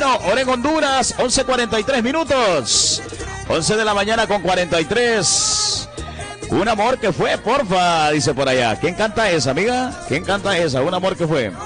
Bueno, hora en Honduras, 11:43 minutos. 11 de la mañana con 43. Un amor que fue, porfa, dice por allá. ¿Quién canta esa, amiga? ¿Quién canta esa? Un amor que fue.